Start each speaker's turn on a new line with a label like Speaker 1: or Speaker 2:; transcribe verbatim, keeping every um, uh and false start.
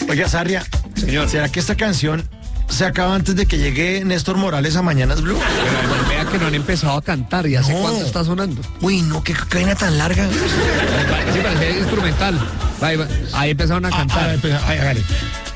Speaker 1: Oiga, Sarria,
Speaker 2: Señor.
Speaker 1: ¿será que esta canción se acaba antes de que llegue Néstor Morales a Mañanas Blue?
Speaker 2: Pero además vea que no han empezado a cantar. ¿Y hace
Speaker 1: No.
Speaker 2: cuánto está sonando?
Speaker 1: Uy, no, qué cadena tan larga.
Speaker 2: Sí, parece instrumental. Ahí, va- ahí empezaron a
Speaker 1: Ah,
Speaker 2: cantar.
Speaker 1: ah, pues, ay, hágale.